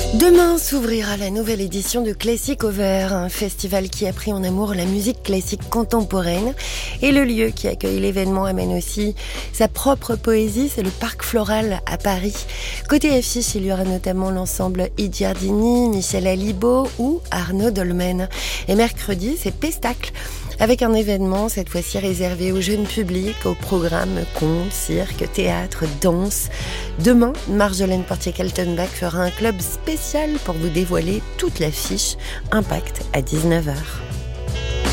Demain s'ouvrira la nouvelle édition de Classic Over, un festival qui a pris en amour la musique classique contemporaine. Et le lieu qui accueille l'événement amène aussi sa propre poésie, c'est le Parc Floral à Paris. Côté affiche, il y aura notamment l'ensemble I Giardini, Michel Alibo ou Arnaud Dolmen. Et mercredi, c'est Pestacle, avec un événement cette fois-ci réservé au jeune public, au programme contes, cirque, théâtre, danse. Demain, Marjolaine Portier-Kaltenbach fera un club spécial pour vous dévoiler toute l'affiche. Impact à 19h.